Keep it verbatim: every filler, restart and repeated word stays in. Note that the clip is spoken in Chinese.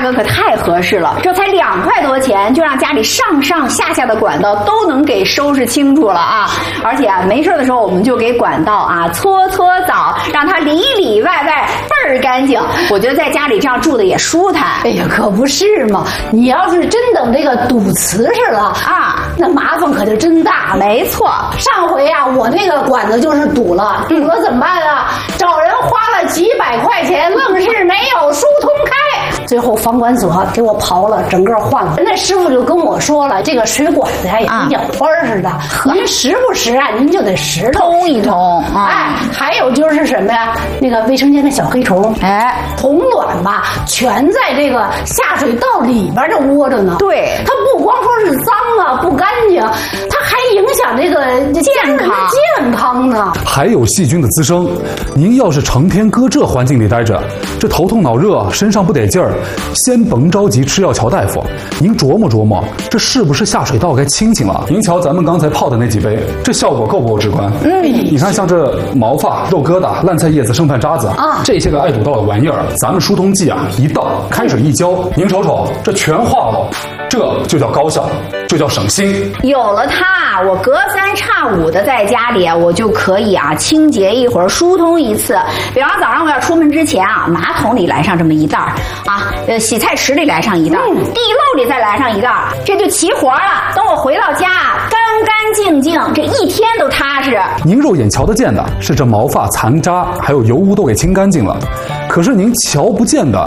格可太合适了，这才两块多钱，就让家里上上下下的管道都能给收拾清楚了啊！而且啊，没事的时候我们就给管道啊搓搓澡，让它里里外外倍儿干净。我觉得在家里这样住的也舒坦。 哎呀，可不是嘛！你要是真等这个堵瓷实了啊，那麻烦可就真大了。 没错， 上回啊，我那个管子就是堵了，堵了怎么办啊？找人花了几百块钱，愣是没有疏通开。最后房管所给我刨了，整个换了。那师傅就跟我说了，这个水管子呀也跟养花似的，您时不时啊，您就得拾通一通。 哎，还有就是什么呀？那个卫生间的小黑虫，哎，铜卵吧，全在这个下水道里边这窝着呢。 对， 它不光说是脏啊，不干净，它还影响这个健康健康呢。 还有细菌的滋生，您要是成天搁这环境里待着，这头痛脑热，身上不得劲儿，先甭着急吃药瞧大夫，您琢磨琢磨，这是不是下水道该清清了？您瞧咱们刚才泡的那几杯，这效果够不够直观？嗯，你看像这毛发、肉疙瘩、烂菜叶子、剩饭渣子啊，这些个爱堵道的玩意儿，咱们疏通剂啊一倒，开水一浇，您瞅瞅，这全化了。这就叫高效，这叫省心。 有了它，我隔三差五的在家里，我就可以啊清洁一会儿，疏通一次。比方早上我要出门之前啊，马桶里来上这么一袋儿啊，呃，洗菜池里来上一袋儿，地漏里再来上一袋儿，这就齐活了。等我回到家，干干净净，这一天都踏实。 您肉眼瞧得见的是这毛发残渣还有油污都给清干净了，可是您瞧不见的